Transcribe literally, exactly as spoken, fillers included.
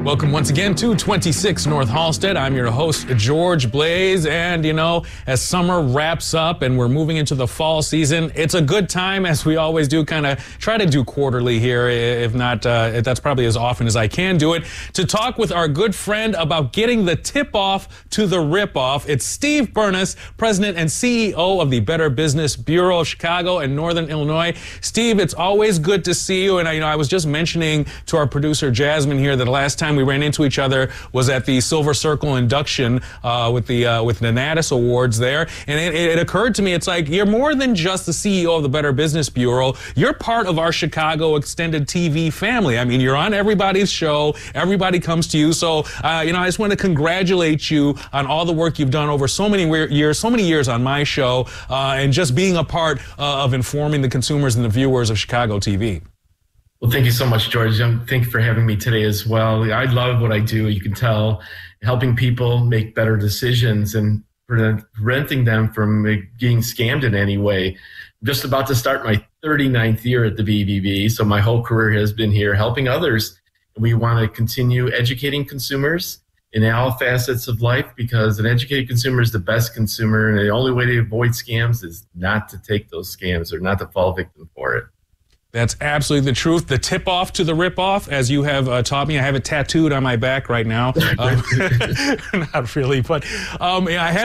Welcome once again to twenty-six North Halsted. I'm your host, George Blaze, and you know, as summer wraps up and we're moving into the fall season, it's a good time, as we always do, kind of try to do quarterly here, if not, uh, that's probably as often as I can do it, to talk with our good friend about getting the tip-off to the rip-off. It's Steve Burness, President and C E O of the Better Business Bureau of Chicago and Northern Illinois. Steve, it's always good to see you, and I, you know, I was just mentioning to our producer, Jasmine, here, that the last time we ran into each other was at the Silver Circle induction uh, with the uh, with the Natus Awards there, and it, it occurred to me, it's like, you're more than just the C E O of the Better Business Bureau. You're part of our Chicago extended T V family. I mean, you're on everybody's show. Everybody comes to you. So, uh, you know, I just want to congratulate you on all the work you've done over so many years, so many years on my show, uh, and just being a part uh, of informing the consumers and the viewers of Chicago T V. Well, thank you so much, George. Thank you for having me today as well. I love what I do. You can tell, helping people make better decisions and preventing them from getting scammed in any way. I'm just about to start my thirty-ninth year at the B B B, so my whole career has been here helping others. We want to continue educating consumers in all facets of life, because an educated consumer is the best consumer, and the only way to avoid scams is not to take those scams or not to fall victim for it. That's absolutely the truth. The tip-off to the rip-off, as you have uh, taught me. I have it tattooed on my back right now. Um, not really, but um, yeah, I had